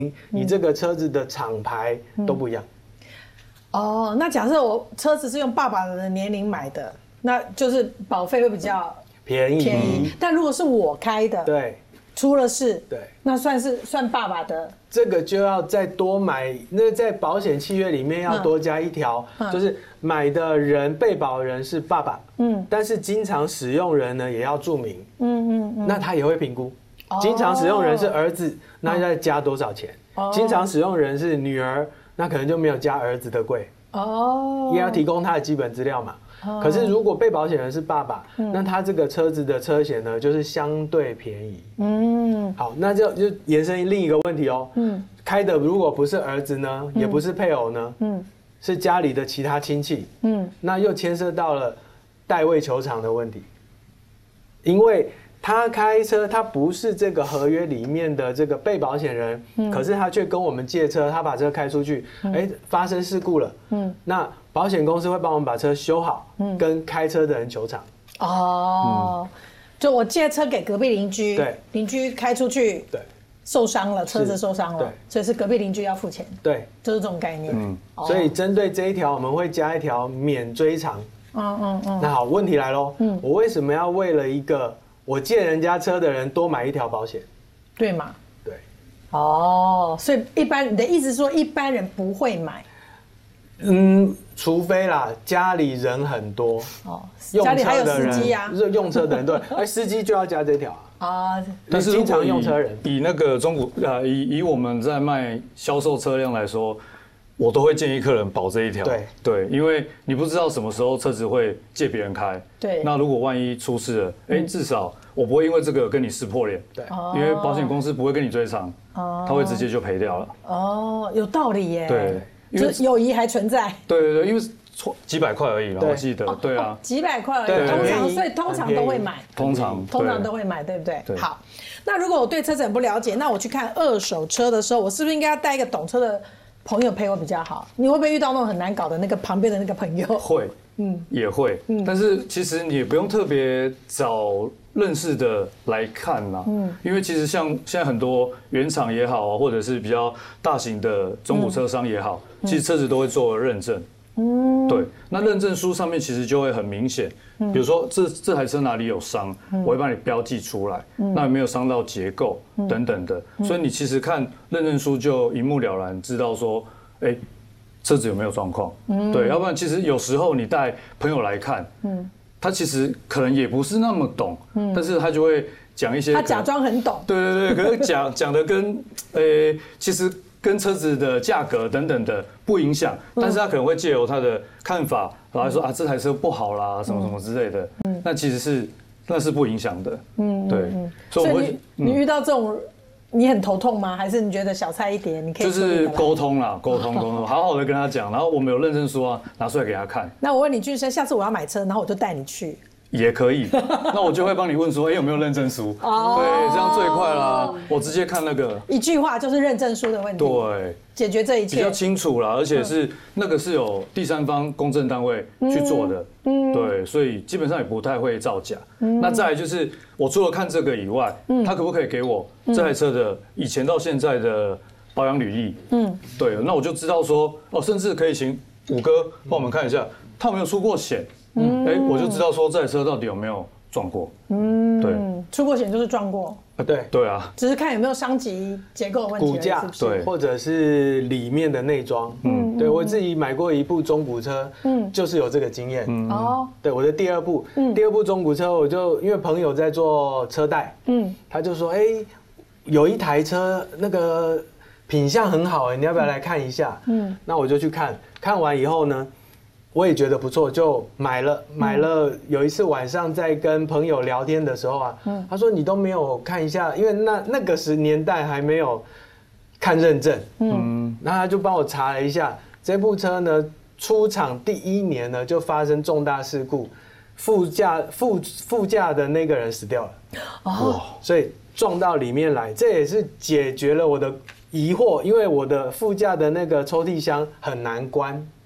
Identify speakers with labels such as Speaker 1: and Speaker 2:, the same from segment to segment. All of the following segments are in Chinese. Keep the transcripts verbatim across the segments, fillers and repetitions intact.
Speaker 1: 你这个车子的厂牌都不一样。
Speaker 2: 哦，那假设我车子是用爸爸的年龄买的，那就是保费会比较
Speaker 1: 便宜。
Speaker 2: 便宜。但如果是我开的，
Speaker 1: 对，
Speaker 2: 出了事，
Speaker 1: 对，
Speaker 2: 那算是算爸爸的。
Speaker 1: 这个就要再多买，那在保险契约里面要多加一条，
Speaker 2: 嗯、
Speaker 1: 就是买的人被保人是爸爸，嗯，但是经常使用人呢也要注明，嗯嗯嗯，那他也会评估。哦、经常使用人是儿子，那再加多少钱？哦、经常使用人是女儿，那可能就没有加儿子的贵。哦，也要提供他的基本资料嘛。哦、可是如果被保险人是爸爸，嗯、那他这个车子的车险呢，就是相对便宜。嗯，好，那就就延伸另一个问题哦。嗯，开的如果不是儿子呢，嗯、也不是配偶呢，嗯，是家里的其他亲戚，嗯，那又牵涉到了代位求偿的问题，因为他开车，他不是这个合约里面的这个被保险人，嗯、可是他却跟我们借车，他把车开出去，哎、嗯欸，发生事故了，嗯，那保险公司会帮我们把车修好，嗯，跟开车的人求偿。
Speaker 2: 哦，嗯、就我借车给隔壁邻居，
Speaker 1: 对，
Speaker 2: 邻居开出去，
Speaker 1: 对，
Speaker 2: 受伤了，车子受伤了，
Speaker 1: 对，
Speaker 2: 所以是隔壁邻居要付钱，
Speaker 1: 对，
Speaker 2: 就是这种概念。嗯，
Speaker 1: 哦、所以针对这一条，我们会加一条免追偿。嗯嗯嗯。那好，问题来咯，嗯，我为什么要为了一个我借人家车的人多买一条保险？
Speaker 2: 对嘛？
Speaker 1: 对。
Speaker 2: 哦，所以一般你的意思是说一般人不会买？
Speaker 1: 嗯，除非啦，家里人很多哦，
Speaker 2: 家里还有司机啊，
Speaker 1: 用车的人对，哎，司机就要加这条啊。啊，
Speaker 3: 但是
Speaker 1: 经常用车人，
Speaker 3: 以那个中古啊，以以我们在卖销售车辆来说，我都会建议客人保这一条。
Speaker 1: 对
Speaker 3: 对，因为你不知道什么时候车子会借别人开。
Speaker 2: 对。那
Speaker 3: 如果万一出事了，哎，至少我不会因为这个跟你撕破脸。
Speaker 1: 对。
Speaker 3: 因为保险公司不会跟你追偿，他会直接就赔掉了。
Speaker 2: 哦，有道理耶。
Speaker 3: 对。
Speaker 2: 就是友谊还存在。
Speaker 3: 对对对，因为错几百块而已啦，我记得。对啊。
Speaker 2: 几百块而已，通常所以通常都会买。
Speaker 3: 通常。
Speaker 2: 通常都会买，对不对？对。好，那如果我对车子很不了解，那我去看二手车的时候，我是不是应该要带一个懂车的朋友陪我比较好？你会不会遇到那种很难搞的那个旁边的那个朋友？
Speaker 3: 会，嗯，也会。嗯。但是其实你也不用特别找认识的来看啦，嗯，因为其实像现在很多原厂也好，或者是比较大型的中古车商也好，嗯、其实车子都会做认证，嗯，对，那认证书上面其实就会很明显，嗯、比如说这这台车哪里有伤，嗯、我会帮你标记出来，嗯、那有没有伤到结构、嗯、等等的，嗯、所以你其实看认证书就一目了然，知道说，哎、欸，车子有没有状况，嗯，对，要不然其实有时候你带朋友来看，嗯。他其实可能也不是那么懂，嗯，但是他就会讲一些，
Speaker 2: 他假装很懂，
Speaker 3: 对对对，可是讲讲的跟，呃，其实跟车子的价格等等的不影响，但是他可能会借由他的看法，然后说啊这台车不好啦，什么什么之类的，嗯，那其实是那是不影响的，嗯，对，
Speaker 2: 所以我会，你遇到这种。你很头痛吗？还是你觉得小菜一碟？你可以
Speaker 3: 就是沟通啦，沟通沟通，好好的跟他讲，然后我们有认证书啊，拿出来给他看。
Speaker 2: 那我问你，俊生，下次我要买车，然后我就带你去。
Speaker 3: 也可以，那我就会帮你问说，哎，有没有认证书？哦，对，这样最快啦。我直接看那个，
Speaker 2: 一句话就是认证书的问题。
Speaker 3: 对，
Speaker 2: 解决这一切
Speaker 3: 比较清楚啦，而且是那个是有第三方公证单位去做的，嗯，对，所以基本上也不太会造假。那再来就是我除了看这个以外，他可不可以给我这台车的以前到现在的保养履历？嗯，对，那我就知道说，哦，甚至可以请五哥帮我们看一下，他有没有出过险？嗯，哎，我就知道说这台车到底有没有撞过。嗯，对，
Speaker 2: 出过险就是撞过。
Speaker 1: 啊，对，
Speaker 3: 对啊，
Speaker 2: 只是看有没有伤及结构问题，
Speaker 1: 骨架，
Speaker 3: 对，
Speaker 1: 或者是里面的内装。嗯，对我自己买过一部中古车，嗯，就是有这个经验。哦，对，我的第二部，第二部中古车，我就因为朋友在做车贷，嗯，他就说，哎，有一台车那个品相很好，哎，你要不要来看一下？嗯，那我就去看，看完以后呢。我也觉得不错，就买了。买了，有一次晚上在跟朋友聊天的时候啊，嗯、他说你都没有看一下，因为那那个时年代还没有看认证，嗯，那他就帮我查了一下，这部车呢出厂第一年呢就发生重大事故，副驾副副驾的那个人死掉了，哦，所以撞到里面来，这也是解决了我的疑惑，因为我的副驾的那个抽屉箱很难关。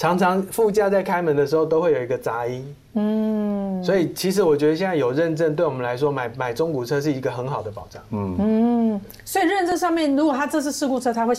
Speaker 1: 常常副驾在开门的时候都会有一个杂音。嗯，所以其实我觉得现在有认证，对我们来说买买中古车是一个很好的保障。嗯嗯，
Speaker 2: 所以认证上面，如果它这是事故车，它会